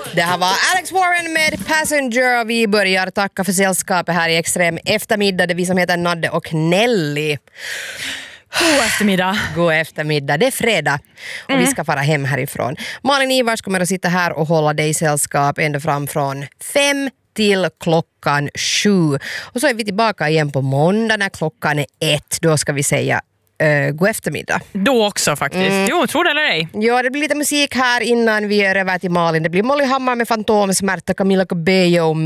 Det här var Alex Warren med Passenger och vi börjar tacka för sällskapet här i Extrem eftermiddag. Det är vi som heter Nadde och Nelly. God eftermiddag. God eftermiddag, det är fredag och vi ska fara hem härifrån. Malin Ivars kommer att sitta här och hålla dig sällskap ända fram från 5 till klockan 7. Och så är vi tillbaka igen på måndag när klockan är 1. Då ska vi säga god eftermiddag. Då också faktiskt. Jo, tror det eller ej. Ja, det blir lite musik här innan vi är över till Malin. Det blir Molly Hammar med Fantomsmärta, Camilla Cabello med